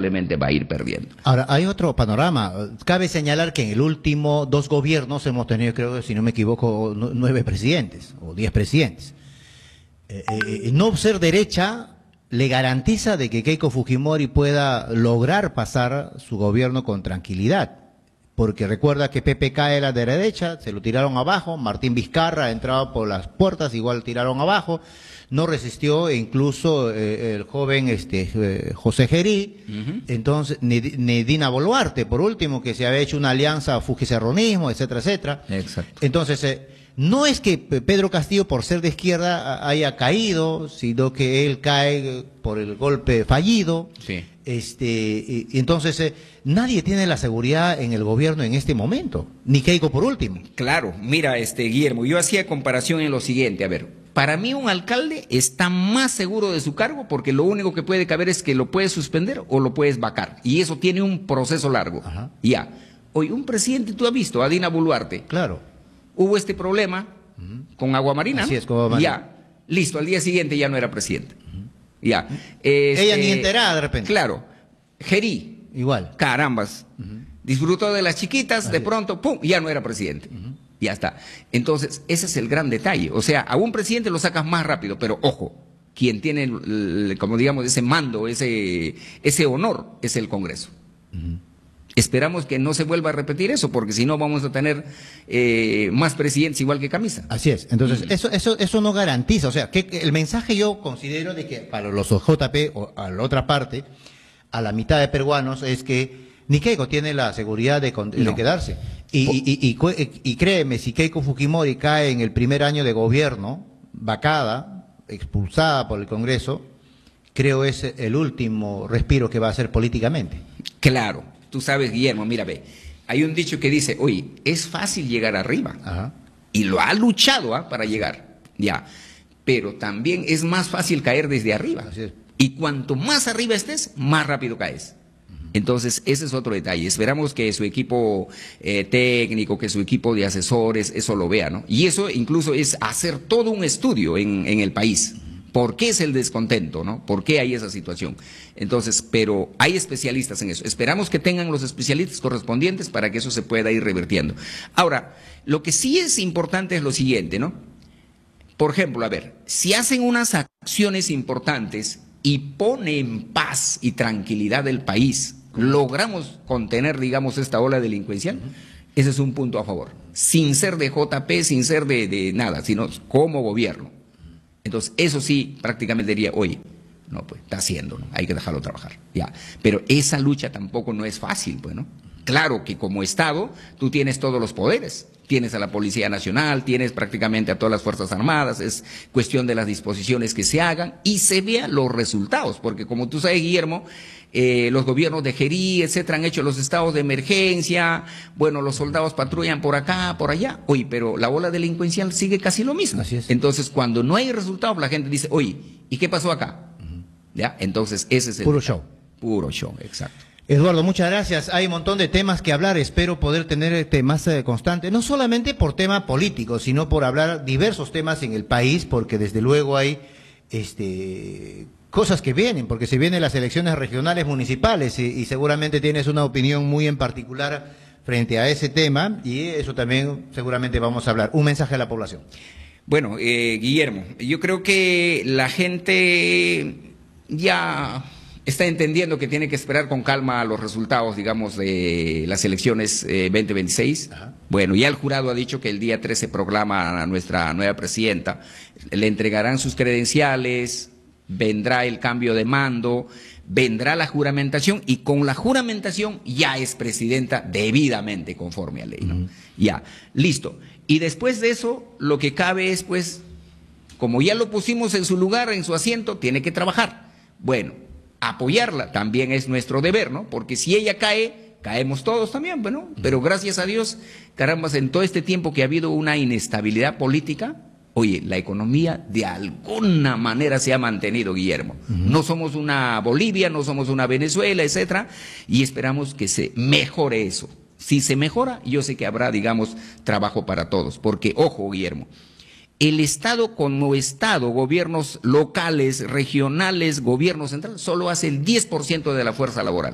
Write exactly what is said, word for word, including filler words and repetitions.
lamentablemente va a ir perdiendo. Ahora, hay otro panorama. Cabe señalar que en el último dos gobiernos hemos tenido, creo que si no me equivoco, nueve presidentes o diez presidentes. Eh, eh, no ser derecha le garantiza de que Keiko Fujimori pueda lograr pasar su gobierno con tranquilidad. Porque recuerda que P P K era de derecha, se lo tiraron abajo, Martín Vizcarra entraba por las puertas, igual tiraron abajo, no resistió, e incluso eh, el joven este eh, José Gerí, uh-huh. entonces ni, ni Dina Boluarte, por último, que se había hecho una alianza fujicerronismo, etcétera, etcétera. Exacto. Entonces, eh, no es que Pedro Castillo, por ser de izquierda, haya caído, sino que él cae por el golpe fallido. Sí. Este, y, y entonces, eh, nadie tiene la seguridad en el gobierno en este momento, ni Keiko por último. Claro, mira, este Guillermo, yo hacía comparación en lo siguiente, a ver, para mí un alcalde está más seguro de su cargo porque lo único que puede caber es que lo puedes suspender o lo puedes vacar, y eso tiene un proceso largo. Ajá. Ya, hoy un presidente, tú has visto, a Dina Boluarte. Claro. Hubo este problema uh-huh. con Agua Marina. Así es, con Agua Marina. Ya, listo, al día siguiente ya no era presidente. Uh-huh. Ya. Este, Ella ni enterada de repente. Claro. Gerí. Igual. Carambas. Uh-huh. Disfrutó de las chiquitas, Así de pronto, pum, ya no era presidente. Uh-huh. Ya está. Entonces, ese es el gran detalle. O sea, a un presidente lo sacas más rápido, pero ojo, quien tiene, el, como digamos, ese mando, ese, ese honor, es el Congreso. Uh-huh. Esperamos que no se vuelva a repetir eso, porque si no vamos a tener eh, más presidentes igual que camisa. Así es. Entonces, mm. eso, eso, eso no garantiza. O sea, que, que el mensaje yo considero de que para los J P o a la otra parte, a la mitad de peruanos, es que ni Keiko tiene la seguridad de, de no. quedarse. Y, y, y, y, y créeme, si Keiko Fujimori cae en el primer año de gobierno, vacada, expulsada por el Congreso, creo es el último respiro que va a hacer políticamente. Claro. Tú sabes, Guillermo, mira, ve, hay un dicho que dice, oye, es fácil llegar arriba. Ajá. Y lo ha luchado ¿eh? para llegar, ya. Pero también es más fácil caer desde arriba. Así es. Y cuanto más arriba estés, más rápido caes. Uh-huh. Entonces, ese es otro detalle. Esperamos que su equipo eh, técnico, que su equipo de asesores, eso lo vea, ¿no? Y eso incluso es hacer todo un estudio en, en el país. ¿Por qué es el descontento, no? ¿Por qué hay esa situación? Entonces, pero hay especialistas en eso. Esperamos que tengan los especialistas correspondientes para que eso se pueda ir revirtiendo. Ahora, lo que sí es importante es lo siguiente, ¿no? Por ejemplo, a ver, si hacen unas acciones importantes y pone en paz y tranquilidad el país, logramos contener, digamos, esta ola delincuencial, uh-huh. ese es un punto a favor. Sin ser de J P, sin ser de, de nada, sino como gobierno. Entonces, eso sí, prácticamente diría, oye, no, pues, está haciendo, ¿no? Hay que dejarlo trabajar, ya. Pero esa lucha tampoco no es fácil, pues, ¿no? Claro que como Estado, tú tienes todos los poderes, tienes a la Policía Nacional, tienes prácticamente a todas las Fuerzas Armadas, es cuestión de las disposiciones que se hagan y se vean los resultados, porque como tú sabes, Guillermo, eh, los gobiernos de Gerí, etcétera, han hecho los estados de emergencia, bueno, los soldados patrullan por acá, por allá, oye, pero la ola delincuencial sigue casi lo mismo. Así es. Entonces, cuando no hay resultados, la gente dice, oye, ¿y qué pasó acá? Uh-huh. ¿Ya? Entonces, ese es el... Puro show. Puro show, exacto. Eduardo, muchas gracias. Hay un montón de temas que hablar. Espero poder tener este más eh, constante, no solamente por tema político, sino por hablar diversos temas en el país, porque desde luego hay este cosas que vienen, porque se vienen las elecciones regionales municipales y, y seguramente tienes una opinión muy en particular frente a ese tema y eso también seguramente vamos a hablar. Un mensaje a la población. Bueno, eh, Guillermo, yo creo que la gente ya está entendiendo que tiene que esperar con calma los resultados, digamos, de las elecciones eh, veinte veintiséis. Ajá. Bueno, ya el jurado ha dicho que el día trece proclama a nuestra nueva presidenta, le entregarán sus credenciales, vendrá el cambio de mando, vendrá la juramentación y con la juramentación ya es presidenta debidamente conforme a ley, ¿no? Uh-huh. Ya, listo. Y después de eso, lo que cabe es, pues, como ya lo pusimos en su lugar, en su asiento, tiene que trabajar. Bueno, apoyarla también es nuestro deber, ¿no? Porque si ella cae, caemos todos también, bueno, pero gracias a Dios, carambas, en todo este tiempo que ha habido una inestabilidad política, oye, la economía de alguna manera se ha mantenido, Guillermo. Uh-huh. No somos una Bolivia, no somos una Venezuela, etcétera, y esperamos que se mejore eso. Si se mejora, yo sé que habrá, digamos, trabajo para todos, porque, ojo, Guillermo, el Estado como Estado, gobiernos locales, regionales, gobierno central, solo hace el diez por ciento de la fuerza laboral.